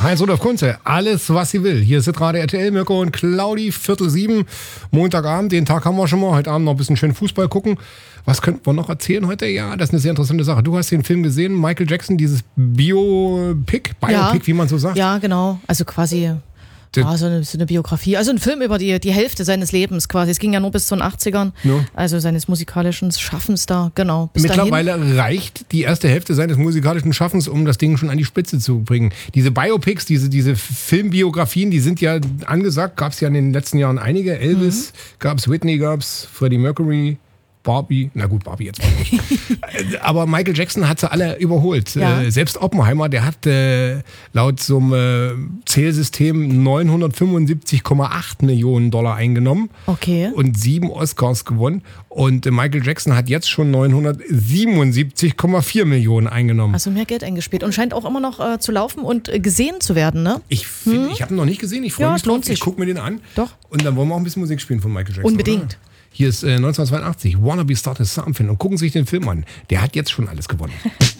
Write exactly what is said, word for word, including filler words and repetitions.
Heinz-Rudolf Kunze, alles, was sie will. Hier ist gerade R T L, Mirko und Claudi, Viertel sieben, Montagabend. Den Tag haben wir schon mal. Heute Abend noch ein bisschen schön Fußball gucken. Was könnten wir noch erzählen heute? Ja, das ist eine sehr interessante Sache. Du hast den Film gesehen, Michael Jackson, dieses Biopic, Biopic, ja. wie man so sagt. Ja, genau. Also quasi... Ja, so eine, so eine Biografie. Also ein Film über die, die Hälfte seines Lebens quasi. Es ging ja nur bis zu den achtzigern. Ja. Also seines musikalischen Schaffens da, genau. Bis Mittlerweile dahin. reicht die erste Hälfte seines musikalischen Schaffens, um das Ding schon an die Spitze zu bringen. Diese Biopics, diese, diese Filmbiografien, die sind ja angesagt. Gab es ja in den letzten Jahren einige. Elvis mhm. gab es, Whitney gab es, Freddie Mercury, Barbie, na gut, Barbie jetzt mal nicht. Aber Michael Jackson hat sie alle überholt. Ja. Äh, selbst Oppenheimer, der hat äh, laut so einem äh, Zählsystem neunhundertfünfundsiebzig Komma acht Millionen Dollar eingenommen. Okay. Und sieben Oscars gewonnen. Und äh, Michael Jackson hat jetzt schon neunhundertsiebenundsiebzig Komma vier Millionen eingenommen. Also mehr Geld eingespielt und scheint auch immer noch äh, zu laufen und äh, gesehen zu werden, ne? Ich, hm? ich habe ihn noch nicht gesehen, ich freue ja, mich drauf. Lohnt sich. Ich gucke mir den an. Doch. Und dann wollen wir auch ein bisschen Musik spielen von Michael Jackson. Unbedingt. Oder? Hier ist äh, neunzehnhundertzweiundachtzig, Wanna Be Started Something, und gucken sich den Film an. Der hat jetzt schon alles gewonnen.